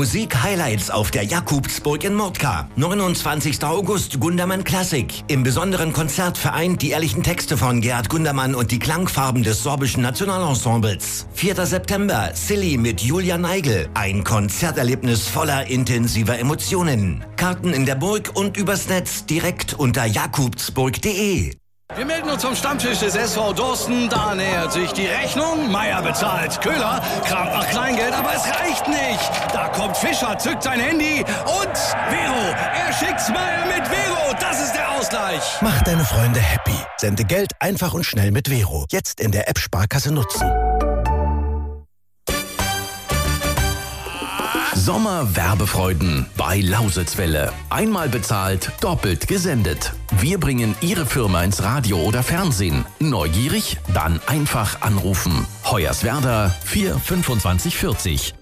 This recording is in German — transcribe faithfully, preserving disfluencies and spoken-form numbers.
Musik-Highlights auf der Jakobsburg in Murtka. neunundzwanzigster August Gundermann Klassik. Im besonderen Konzert vereint die ehrlichen Texte von Gerhard Gundermann und die Klangfarben des sorbischen Nationalensembles. vierter September Silly mit Julia Neigel. Ein Konzerterlebnis voller intensiver Emotionen. Karten in der Burg und übers Netz direkt unter jakobsburg punkt de. Wir melden uns zum Stammtisch des S V Dorsten. Da nähert sich die Rechnung. Meier bezahlt. Köhler kramt nach Kleingeld, aber es reicht nicht. Da kommt Fischer, zückt sein Handy und Vero. Er schickt Smile mit Vero. Das ist der Ausgleich. Mach deine Freunde happy. Sende Geld einfach und schnell mit Vero. Jetzt in der App Sparkasse nutzen. Sommerwerbefreuden bei Lausitzwelle. Einmal bezahlt, doppelt gesendet. Wir bringen Ihre Firma ins Radio oder Fernsehen. Neugierig? Dann einfach anrufen. Hoyerswerda vier fünfundzwanzig vierzig.